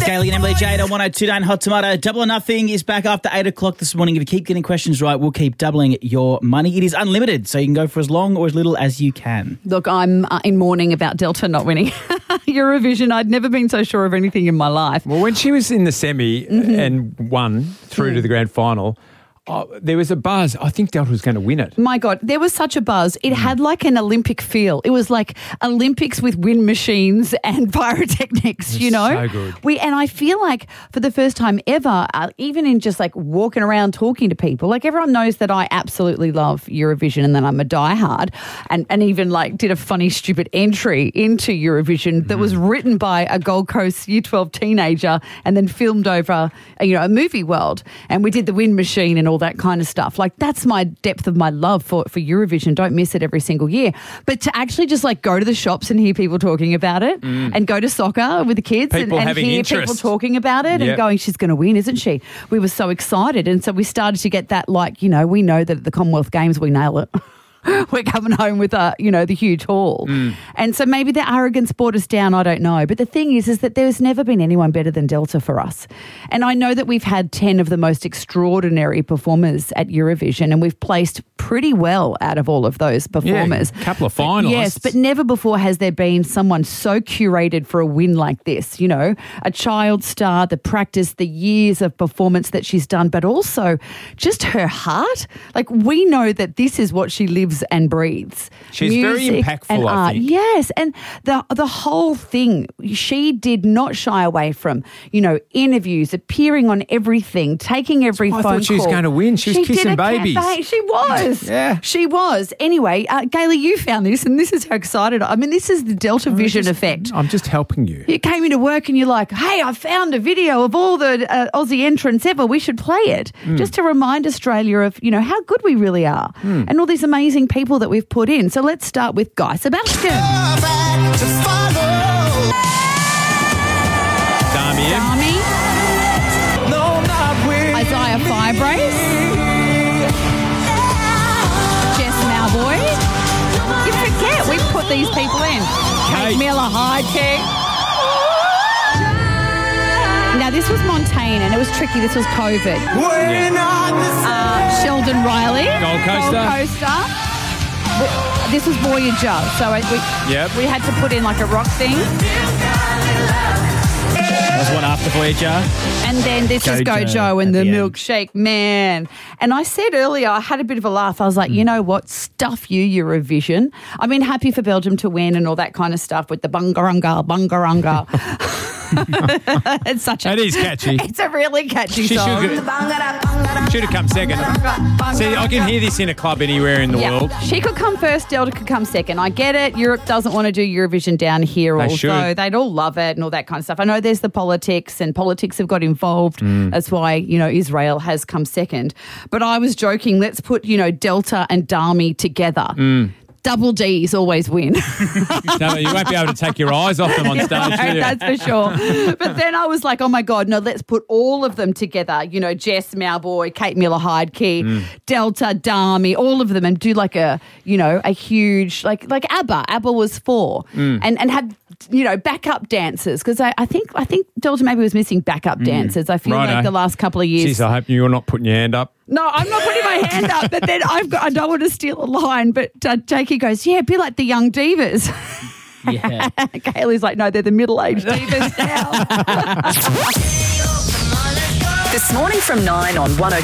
Gailey and Emily Jade on 102.9 Hot Tomato. Double or Nothing is back after 8 o'clock this morning. If you keep getting questions right, we'll keep doubling your money. It is unlimited, so you can go for as long or as little as you can. Look, I'm in mourning about Delta not winning Eurovision. I'd never been so sure of anything in my life. Well, when she was in the semi and won through to the grand final, there was a buzz. I think Delta was going to win it. My God, there was such a buzz. It had like an Olympic feel. It was like Olympics with wind machines and pyrotechnics, you know. So good. And I feel like for the first time ever, even in just like walking around talking to people, like everyone knows that I absolutely love Eurovision and that I'm a diehard and even like did a funny, stupid entry into Eurovision that was written by a Gold Coast Year 12 teenager and then filmed over, a movie world. And we did the wind machine and all that kind of stuff. Like that's my depth of my love for Eurovision. Don't miss it every single year. But to actually just like go to the shops and hear people talking about it and go to soccer with the kids and hear people talking about it and going, she's going to win, isn't she? We were so excited. And so we started to get that we know that at the Commonwealth Games we nail it. We're coming home with the huge haul. And so maybe the arrogance brought us down, I don't know. But the thing is that there's never been anyone better than Delta for us. And I know that we've had 10 of the most extraordinary performers at Eurovision and we've placed pretty well out of all of those performers. Yeah, a couple of finalists. Yes, but never before has there been someone so curated for a win like this, a child star, the practice, the years of performance that she's done, but also just her heart. Like we know that this is what she lives and breathes. She's very impactful, and art. I think. Yes, and the whole thing, she did not shy away from, interviews, appearing on everything, taking every phone call. I thought she was going to win. She was kissing babies. She was. Yeah. She was. Anyway, Gailey, you found this, and this is how excited this is the Delta Vision effect. I'm just helping you. You came into work and you're like, hey, I found a video of all the Aussie entrants ever. We should play it just to remind Australia of, how good we really are and all these amazing people that we've put in. So let's start with Guy Sebastian. Dami. Isaiah Firebrace. Jess Mauboy. You forget we put these people in. Kate Miller, Heidke. Now, this was Montaigne, and it was tricky. This was COVID. Sheldon Riley. Gold Coaster. This was Voyager, so we had to put in like a rock thing. There's one after Voyager. And then this is Gojo and the milkshake man. And I said earlier, I had a bit of a laugh. I was like, you know what? Stuff you, Eurovision. I mean, happy for Belgium to win and all that kind of stuff with the bungarunga. It is catchy. It's a really catchy song. Should have come second. See, I can hear this in a club anywhere in the world. She could come first, Delta could come second. I get it. Europe doesn't want to do Eurovision down here, although they'd all love it and all that kind of stuff. I know there's the politics and politics have got involved. That's why, Israel has come second. But I was joking, let's put, Delta and Dami together. Double Ds always win. No, you won't be able to take your eyes off them on stage. That's for sure. But then I was like, oh my God, no, let's put all of them together. Jess Mauboy, Kate Miller Heidke, Delta, Dami, all of them, and do like a huge, like ABBA. ABBA was 4. And have, backup dancers. Because I think Delta maybe was missing backup dancers. I feel like the last couple of years. Jeez, I hope you're not putting your hand up. No, I'm not putting my hand up, but then I don't want to steal a line, but Jakey goes, be like the young divas. Yeah. Kaylee's like, no, they're the middle-aged divas now. This morning from 9 on 102.